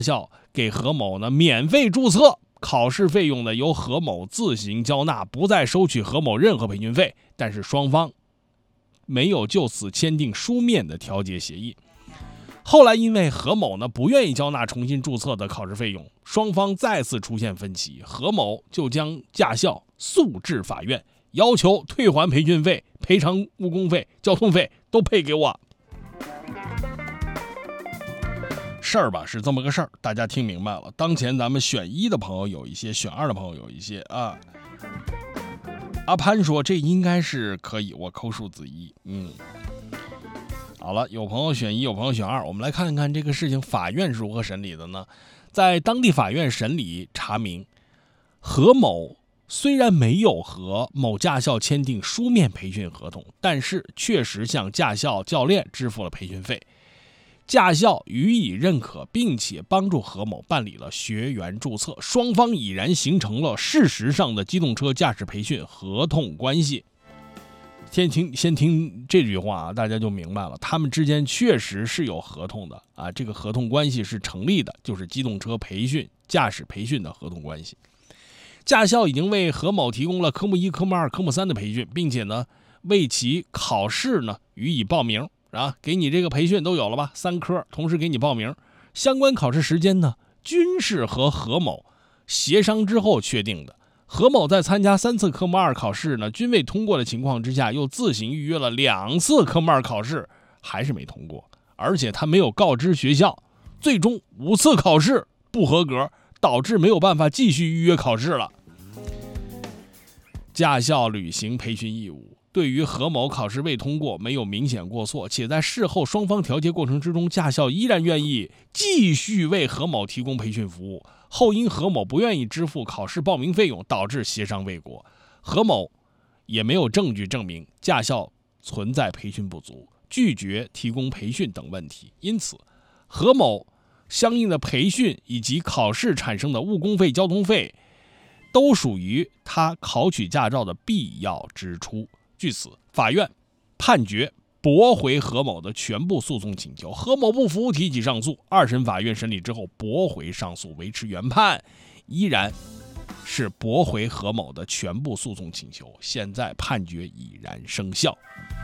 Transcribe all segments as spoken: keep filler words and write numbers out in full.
校给何某呢免费注册，考试费用呢由何某自行交纳，不再收取何某任何培训费。但是双方没有就此签订书面的调解协议。后来因为何某呢不愿意交纳重新注册的考试费用，双方再次出现分歧，何某就将驾校诉至法院，要求退还培训费、赔偿误工费、交通费都赔给我。事儿吧是这么个事儿，大家听明白了。当前咱们选一的朋友有一些，选二的朋友有一些啊。阿潘说这应该是可以，我扣数字一。嗯，好了，有朋友选一，有朋友选二，我们来看看这个事情法院是如何审理的呢？在当地法院审理查明，何某虽然没有和某驾校签订书面培训合同，但是确实向驾校教练支付了培训费，驾校予以认可，并且帮助何某办理了学员注册，双方已然形成了事实上的机动车驾驶培训合同关系。先听先听这句话啊，大家就明白了，他们之间确实是有合同的啊，这个合同关系是成立的，就是机动车培训、驾驶培训的合同关系。驾校已经为何某提供了科目一、科目二、科目三的培训，并且呢，为其考试呢予以报名啊，给你这个培训都有了吧？三科同时给你报名，相关考试时间呢，均是和何某协商之后确定的。何某在参加三次科目二考试呢，均未通过的情况之下，又自行预约了两次科目二考试，还是没通过，而且他没有告知学校，最终五次考试不合格，导致没有办法继续预约考试了。驾校履行培训义务，对于何某考试未通过没有明显过错，且在事后双方调解过程之中，驾校依然愿意继续为何某提供培训服务，后因何某不愿意支付考试报名费用，导致协商未果，何某也没有证据证明驾校存在培训不足，拒绝提供培训等问题，因此何某相应的培训以及考试产生的误工费、交通费都属于他考取驾照的必要支出。据此，法院判决驳回何某的全部诉讼请求，何某不服提起上诉。二审法院审理之后驳回上诉，维持原判，依然是驳回何某的全部诉讼请求。现在判决已然生效。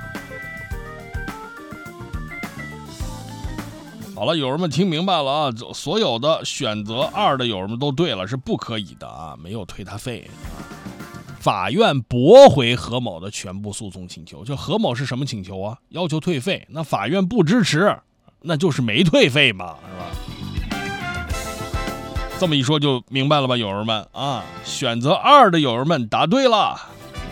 好了，友人们听明白了啊，所有的选择二的友人们都对了，是不可以的啊，没有退他费。法院驳回何某的全部诉讼请求，就何某是什么请求啊？要求退费，那法院不支持，那就是没退费嘛，是吧？这么一说就明白了吧，友人们啊，选择二的友人们答对了。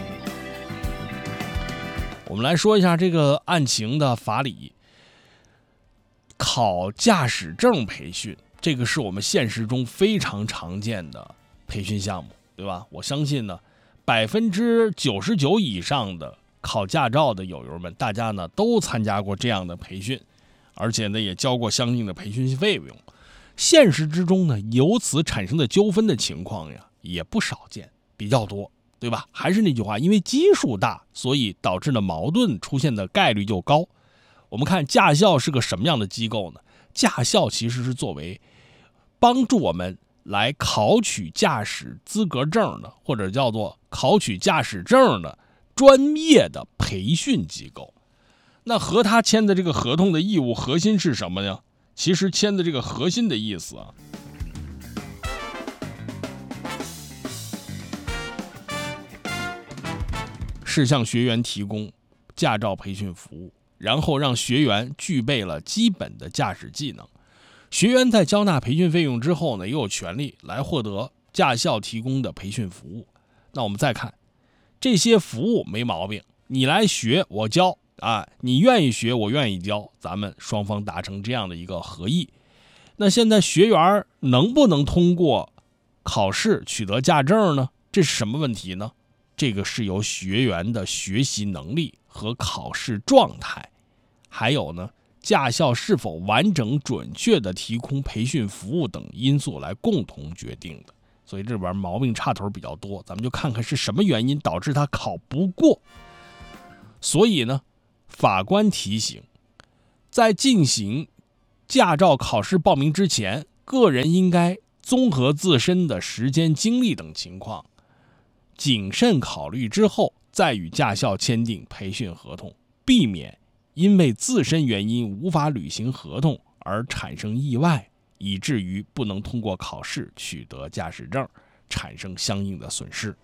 我们来说一下这个案情的法理。考驾驶证培训，这个是我们现实中非常常见的培训项目，对吧？我相信呢，百分之九十九以上的考驾照的友友们，大家呢都参加过这样的培训，而且呢也交过相应的培训费用。现实之中呢，由此产生的纠纷的情况呀，也不少见，比较多，对吧？还是那句话，因为基数大，所以导致的矛盾出现的概率就高。我们看驾校是个什么样的机构呢？驾校其实是作为帮助我们来考取驾驶资格证的，或者叫做考取驾驶证的专业的培训机构。那和他签的这个合同的义务核心是什么呢？其实签的这个核心的意思啊，是向学员提供驾照培训服务，然后让学员具备了基本的驾驶技能。学员在交纳培训费用之后呢，也有权利来获得驾校提供的培训服务。那我们再看这些服务没毛病，你来学我教啊，你愿意学我愿意教，咱们双方达成这样的一个合意。那现在学员能不能通过考试取得驾证呢？这是什么问题呢？这个是由学员的学习能力和考试状态，还有呢驾校是否完整准确的提供培训服务等因素来共同决定的。所以这边毛病差头比较多，咱们就看看是什么原因导致他考不过。所以呢，法官提醒，在进行驾照考试报名之前， 个人应该综合自身的时间、精力等情况，谨慎考虑之后，再与驾校签订培训合同，避免因为自身原因无法履行合同而产生意外，以至于不能通过考试取得驾驶证，产生相应的损失。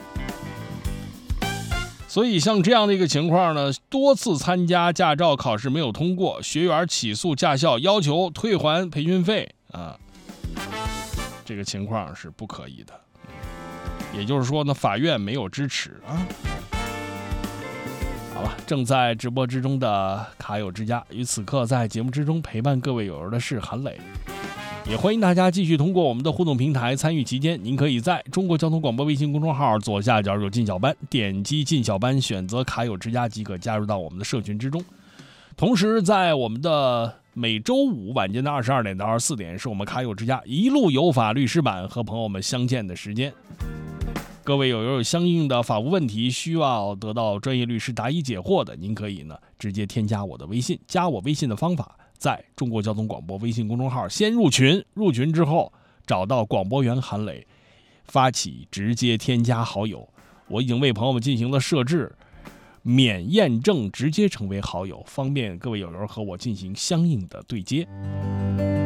所以像这样的一个情况呢，多次参加驾照考试没有通过，学员起诉驾校要求退还培训费啊，这个情况是不可以的。也就是说呢，法院没有支持啊。好了，正在直播之中的卡友之家，于此刻在节目之中陪伴各位友友的是韩磊。也欢迎大家继续通过我们的互动平台参与其间，您可以在中国交通广播微信公众号左下角有进小班，点击进小班，选择卡友之家即可加入到我们的社群之中。同时在我们的每周五晚间的二十二点到二十四点，是我们卡友之家一路有法律师版和朋友们相见的时间。各位友友有相应的法务问题需要得到专业律师答疑解惑的，您可以呢直接添加我的微信，加我微信的方法在中国交通广播微信公众号先入群，入群之后找到广播员韩磊，发起直接添加好友。我已经为朋友们进行了设置，免验证直接成为好友，方便各位友友和我进行相应的对接。